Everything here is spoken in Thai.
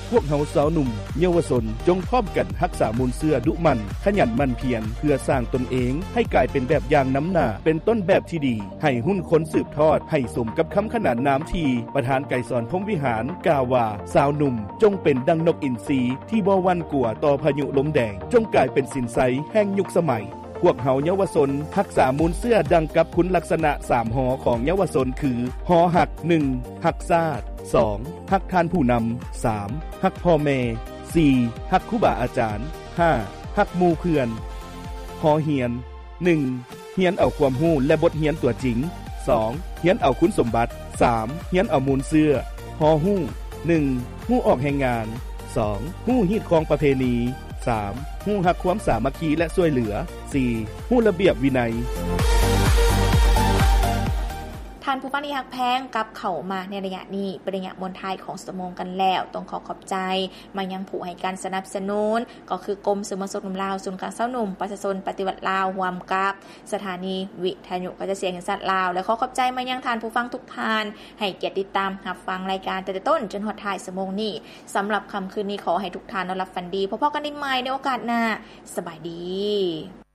พวกเฮาสาวหนุ่มเยาวชนจงพร้อมกันรักษามูลเสื้อดุมันขยันมั่นเพียรเพื่อสร้างตนเองให้กลายเป็นแบบอย่างน้ำหน้าเป็นต้นแบบที่ดีให้หุ้นคนสืบทอดให้สมกับคำขนานนามที่ประธานไกรสอนพรหมวิหารกล่าวว่าสาวหนุ่มจงเป็นดังนกอินทรีที่บ่หวั่นกลัวต่อพายุลมแดงจงกลายเป็นสินไสแห่งยุคสมัยพวกเฮาเยาวชนรักษามูลเสื้อดังกับคุณลักษณะ3หอของเยาวชนคือหอหัก1หักชาติ2ฮักท่านผู้นำ3ฮักพ่อแม่4ฮักครูบาอาจารย์5ฮักหมู่เพื่อนหอเหียน1เหียนเอาความรู้และบทเรียนตัวจริง2เหียนเอาคุณสมบัติ3เหียนเอามูลเสื้อหอฮู้1ฮู้ออกแห่งงาน2ฮู้ฮีดของประเพณี3ฮู้ฮักความสามัคคีและช่วยเหลือ4ฮู้ระเบียบวินัยท่านผู้ฟังที่ฮักแพงกับเข้ามาในระยะนี้เป็นระยะมวลท้ายของสมงกันแล้วต้องขอบใจมายังผู้ให้การสนับสนุนก็คือกรมสื่อมวลชนหนุ่มลาวศูนย์การเศร้าหนุ่มประชาชนปฏิวัติลาวรวมกับสถานีวิทยุกระจายเสียงแห่งชาติลาวและขอบใจมายังท่านผู้ฟังทุกท่านให้เกียรติติดตามรับฟังรายการแต่ต้นจนฮอดท้ายสมงนี้สำหรับค่ำคืนนี้ขอให้ทุกท่านนอนหลับฝันดีพบกันได้ใหม่ในโอกาสหน้าสบายดี